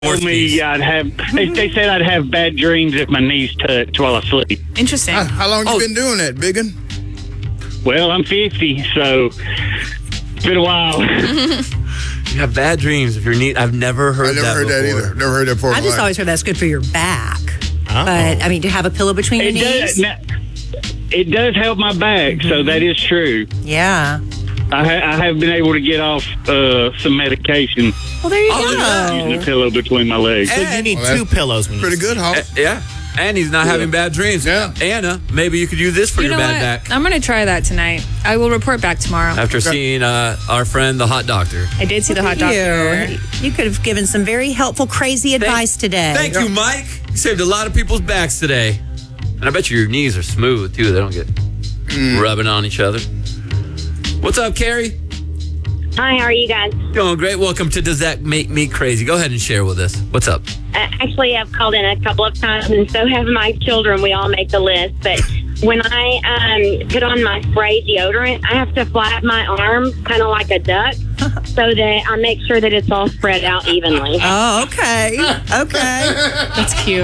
told me I'd have. They said I'd have bad dreams if my knees touched while I sleep. Interesting. How long you been doing that, Biggin? Well, I'm 50, so it's been a while. You have bad dreams if your knee. I've never heard that. I never heard that either. Never heard that before. I just always heard that's good for your back. Oh. But I mean, to have a pillow between your knees. It does help my back, so that is true. Yeah. I have been able to get off some medication. Well, there you go. Using a pillow between my legs. So you need two pillows. When pretty good, huh? Yeah. And he's not having bad dreams. Yeah. Anna, maybe you could use this for your bad back. I'm going to try that tonight. I will report back tomorrow. After seeing our friend, the hot doctor. I did see the hot doctor. You could have given some very helpful, crazy advice today. Thank you, Mike. You saved a lot of people's backs today. And I bet your knees are smooth, too. They don't get rubbing on each other. What's up, Carrie? Hi, how are you guys? Doing great. Welcome to Does That Make Me Crazy? Go ahead and share with us. What's up? Actually, I've called in a couple of times, and so have my children. We all make the list. But when I put on my spray deodorant, I have to flap my arms kind of like a duck so that I make sure that it's all spread out evenly. Oh, okay. Okay. That's cute.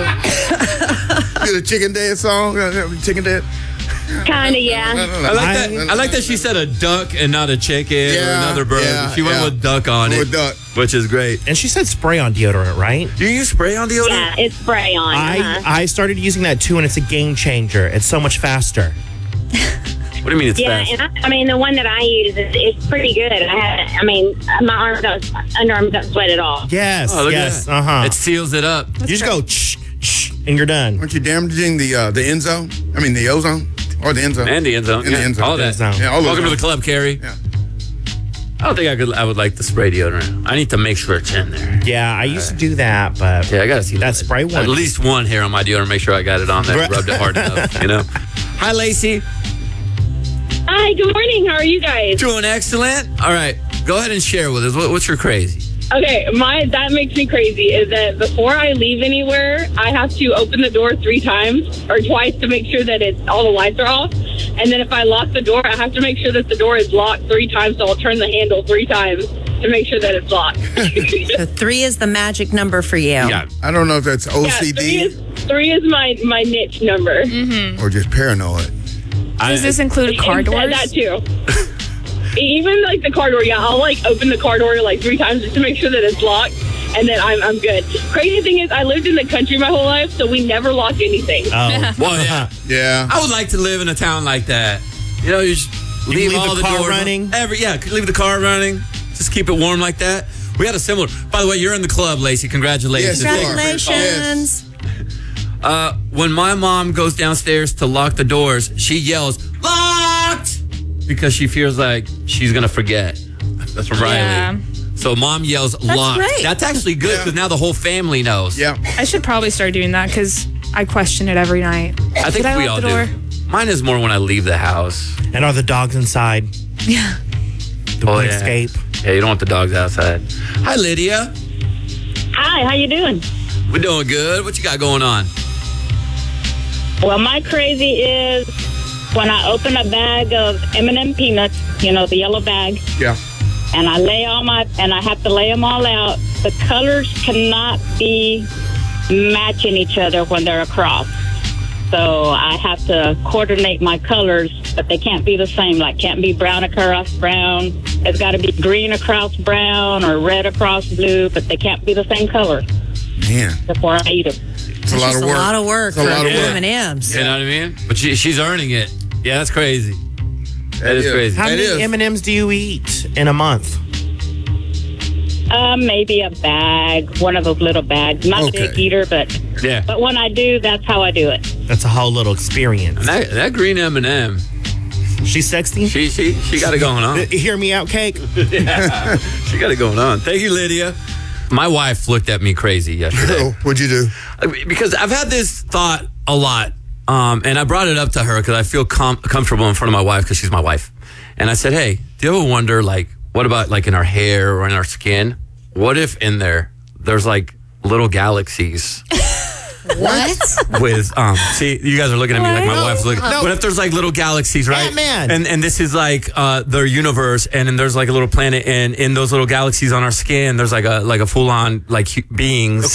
The Chicken Dead song? Chicken Dead? Kind of, yeah. I like that she said a duck and not a chicken or another bird. She went with duck on it, which is great. And she said spray on deodorant, right? Do you spray on deodorant? Yeah, it's spray on. I started using that too, and it's a game changer. It's so much faster. What do you mean it's fast? Yeah, and I mean, the one that I use is pretty good. My underarms don't sweat at all. Yes, yes. It seals it up. You just go, shh, and you're done. Aren't you damaging the end zone? I mean, the ozone? Or the end zone. And the end zone. And the end zone. All that. Yeah, all Welcome to the club, Carrie. Yeah. I don't think I would like the spray deodorant. I need to make sure it's in there. Yeah, I used to do that, but yeah, I gotta see that spray one. At least one hair on my deodorant. Make sure I got it on there. Rubbed it hard enough. You know. Hi, Lacey. Hi. Good morning. How are you guys? Doing excellent. All right, go ahead and share with us. What's your crazy? Okay, that makes me crazy is that before I leave anywhere, I have to open the door 3 times or twice to make sure that all the lights are off. And then if I lock the door, I have to make sure that the door is locked 3 times. So I'll turn the handle 3 times to make sure that it's locked. So 3 is the magic number for you. Yeah. I don't know if that's OCD. Yeah, 3 is my niche number. Mm-hmm. Or just paranoid. Does this include car doors? That too. Even like the car door, I'll like open the car door like 3 times just to make sure that it's locked, and then I'm good. Crazy thing is, I lived in the country my whole life, so we never locked anything. Oh, well, yeah. Yeah. I would like to live in a town like that. You know, you just leave all the car doors running. Leave the car running. Just keep it warm like that. We had a similar. By the way, you're in the club, Lacey. Congratulations. Yes, Congratulations. When my mom goes downstairs to lock the doors, she yells, "Locked!" because she feels like she's going to forget. That's from Riley. Yeah. So mom yells, "Locked." great. That's actually good because now the whole family knows. Yeah. I should probably start doing that because I question it every night. I think Did we lock all the door? do. Mine is more when I leave the house. And are the dogs inside? Yeah. The one escape. Yeah, you don't want the dogs outside. Hi, Lydia. Hi, how you doing? We're doing good. What you got going on? Well, my crazy is when I open a bag of M&M peanuts, the yellow bag, Yeah. and I have to lay them all out. The colors cannot be matching each other when they're across. So I have to coordinate my colors, but they can't be the same. Like, can't be brown across brown. It's got to be green across brown or red across blue, but they can't be the same color Man. before I eat them. It's a lot of work. A lot of work It's a for lot of work. M&M's. You know what I mean? But she's earning it. Yeah, that's crazy. That is crazy. How many M&Ms do you eat in a month? Maybe a bag, one of those little bags. Not a big eater, but when I do, that's how I do it. That's a whole little experience. And that green M&M. She's sexy? She got it going on. Hear me out, Cake? Yeah, she got it going on. Thank you, Lydia. My wife looked at me crazy yesterday. What'd you do? Because I've had this thought a lot, and I brought it up to her because I feel comfortable in front of my wife because she's my wife. And I said, hey, do you ever wonder, like, what about, like, in our hair or in our skin? What if in there's, like, little galaxies What? with see, you guys are looking at me like my wife's looking. No. What if there's like little galaxies, right? Ant-Man. And this is like their universe, and then there's like a little planet, and in those little galaxies on our skin, there's like a full on like beings.